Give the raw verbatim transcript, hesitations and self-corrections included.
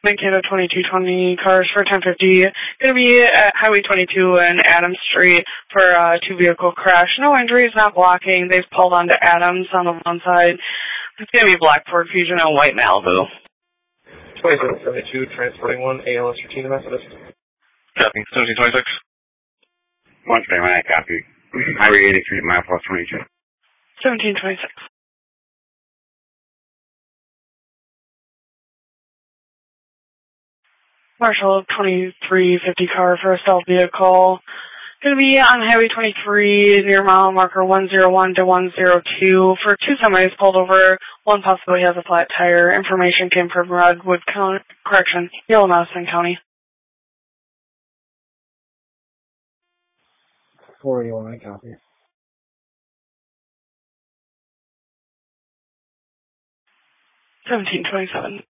Mankato twenty-two twenty cars for ten fifty. Going to be at Highway twenty-two and Adams Street for a two-vehicle crash. No injuries, not blocking. They've pulled onto Adams on the one side. It's going to be black Ford Fusion and white Malibu. twenty-seven seventy-two, transporting one, A L S routine Methodist. Copy. seventeen twenty-six. one seven, I copy. Highway eighty-three, mile plus twenty-two. seventeen twenty-six. Marshall twenty-three fifty car for a stealth vehicle. Going to be on Highway twenty-three near mile marker one oh one to one oh two for two semis pulled over. One possibly has a flat tire. Information came from Redwood County, correction, Yellow Medicine County. four eighty-one, I copy. seventeen twenty-seven.